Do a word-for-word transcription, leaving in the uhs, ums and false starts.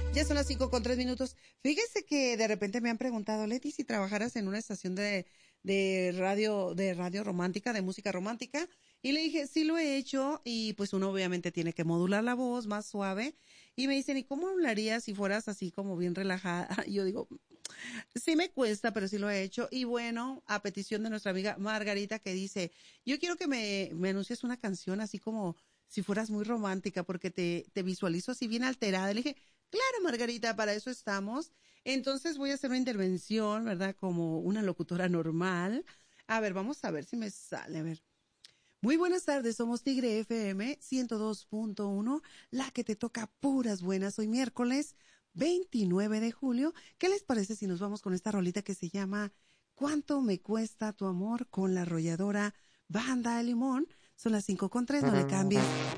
Ya son las cinco con tres minutos. Fíjese que de repente me han preguntado, Leti, si trabajaras en una estación de, de radio, de radio romántica, de música romántica. Y le dije, sí lo he hecho, y pues uno obviamente tiene que modular la voz más suave. Y me dicen, ¿y cómo hablarías si fueras así como bien relajada? Y yo digo, sí me cuesta, pero sí lo he hecho. Y bueno, a petición de nuestra amiga Margarita, que dice, yo quiero que me, me anuncies una canción así como si fueras muy romántica, porque te, te visualizo así bien alterada. Le dije, claro, Margarita, para eso estamos. Entonces voy a hacer una intervención, ¿verdad? Como una locutora normal. A ver, vamos a ver si me sale, a ver. Muy buenas tardes, somos Tigre F M ciento dos punto uno, la que te toca puras buenas. Hoy miércoles veintinueve de julio. ¿Qué les parece si nos vamos con esta rolita que se llama ¿Cuánto me cuesta tu amor? Con la arrolladora Banda de Limón? Son las cinco con tres, no le cambies.